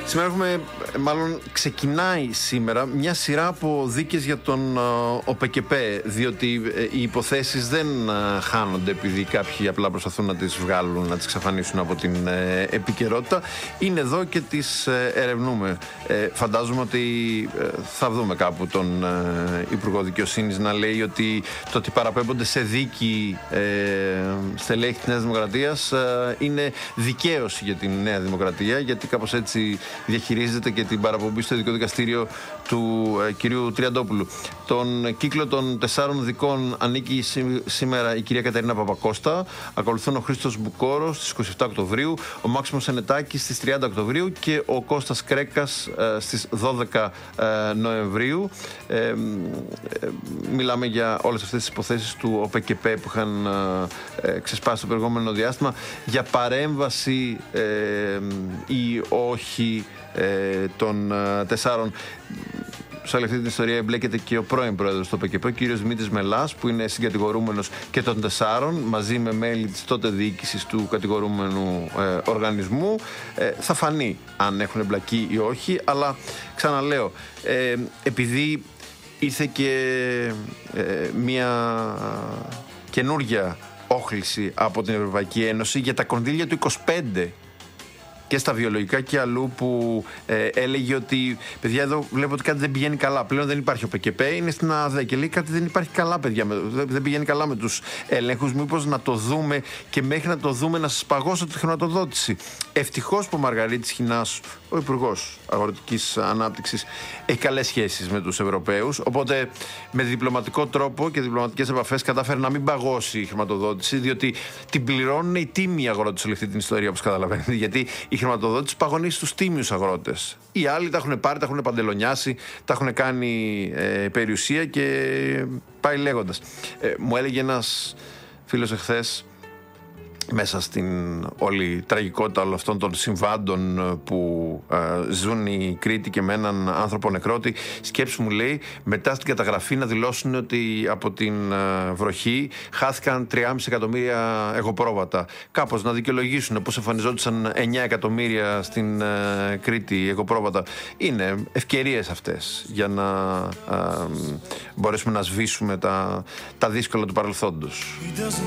Σήμερα μάλλον ξεκινάει σήμερα μια σειρά από δίκες για τον ΟΠΕΚΕΠΕ, διότι οι υποθέσεις δεν χάνονται επειδή κάποιοι απλά προσπαθούν να τις βγάλουν, να τις εξαφανίσουν από την επικαιρότητα. Είναι εδώ και τις ερευνούμε. Φαντάζομαι ότι θα δούμε κάπου τον Υπουργό Δικαιοσύνης να λέει ότι το ότι παραπέμπονται σε δίκη στελέχη της Νέας Δημοκρατίας είναι δικαίωση για την Νέα Δημοκρατία, γιατί κάπως έτσι διαχειρίζεται και την παραπομπή στο Ειδικό Δικαστήριο του κυρίου Τριαντόπουλου. Τον κύκλο των 4 δικών ανήκει σήμερα η κυρία Κατερίνα Παπακώστα. Ακολουθούν ο Χρήστος Μπουκόρος στις 27 Οκτωβρίου, ο Μάξιμος Ενετάκης στις 30 Οκτωβρίου και ο Κώστας Κρέκας στις 12 Νοεμβρίου. Μιλάμε για όλες αυτές τις υποθέσεις του ΟΠΕΚΕΠΕ που είχαν ξεσπάσει το προηγούμενο διάστημα, για παρέμβαση ή όχι των 4. Σε όλη αυτή την ιστορία εμπλέκεται και ο πρώην πρόεδρος του ΟΠΕΚΕΠΕ, ο κύριος Δημήτρης Μελάς, που είναι συγκατηγορούμενος και των 4, μαζί με μέλη της τότε διοίκησης του κατηγορούμενου οργανισμού. Θα φανεί αν έχουν εμπλακεί ή όχι, αλλά ξαναλέω, επειδή ήρθε και μια καινούργια όχληση από την Ευρωπαϊκή Ένωση για τα κονδύλια του 25 και στα βιολογικά και αλλού, που έλεγε ότι παιδιά, εδώ βλέπω ότι κάτι δεν πηγαίνει καλά. Πλέον δεν υπάρχει ο ΟΠΕΚΕΠΕ, είναι στην ΑΔΕ και λέει κάτι δεν υπάρχει καλά, παιδιά. Δεν πηγαίνει καλά με τους ελέγχους. Μήπως να το δούμε, και μέχρι να το δούμε να σας παγώσω τη χρηματοδότηση. Ευτυχώς που ο Μαργαρίτης Χινάς, ο Υπουργός Αγροτικής Ανάπτυξης, έχει καλές σχέσεις με τους Ευρωπαίους. Οπότε με διπλωματικό τρόπο και διπλωματικές επαφές κατάφερε να μην παγώσει η χρηματοδότηση, διότι την πληρώνουν οι τίμιοι αγρότες όλη αυτή την ιστορία, όπως καταλαβαίνετε. Γιατί η χρηματοδότηση παγωνεί στους τίμιους αγρότες. Οι άλλοι τα έχουν πάρει, τα έχουν παντελονιάσει, τα έχουν κάνει περιουσία και πάει λέγοντας. Μου έλεγε ένας φίλος εχθές, μέσα στην όλη τραγικότητα όλων αυτών των συμβάντων που ζουν οι Κρήτοι και με έναν άνθρωπο νεκρότη, σκέψου, μου λέει, μετά στην καταγραφή να δηλώσουν ότι από την βροχή χάθηκαν 3,5 εκατομμύρια εγωπρόβατα. Κάπως να δικαιολογήσουν πώς εμφανιζόντουσαν 9 εκατομμύρια στην Κρήτη εγωπρόβατα. Είναι ευκαιρίες αυτές για να μπορέσουμε να σβήσουμε τα δύσκολα του παρελθόντος.